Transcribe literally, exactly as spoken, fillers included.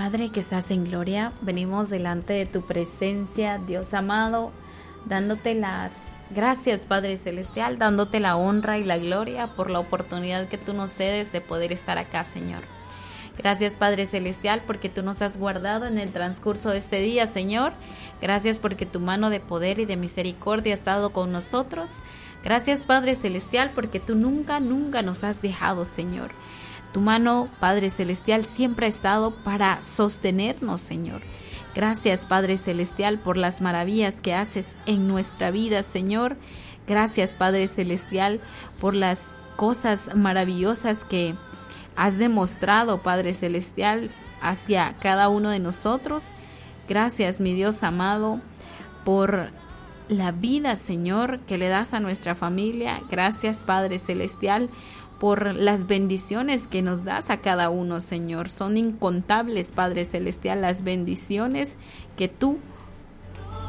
Padre que estás en gloria, venimos delante de tu presencia, Dios amado, dándote las gracias, Padre Celestial, dándote la honra y la gloria por la oportunidad que tú nos cedes de poder estar acá, Señor. Gracias, Padre Celestial, porque tú nos has guardado en el transcurso de este día, Señor. Gracias porque tu mano de poder y de misericordia ha estado con nosotros. Gracias, Padre Celestial, porque tú nunca, nunca nos has dejado, Señor. Tu mano, Padre Celestial, siempre ha estado para sostenernos, Señor. Gracias, Padre Celestial, por las maravillas que haces en nuestra vida, Señor. Gracias, Padre Celestial, por las cosas maravillosas que has demostrado, Padre Celestial, hacia cada uno de nosotros. Gracias, mi Dios amado, por la vida, Señor, que le das a nuestra familia. Gracias, Padre Celestial, por las bendiciones que nos das a cada uno, Señor. Son incontables, Padre Celestial, las bendiciones que tú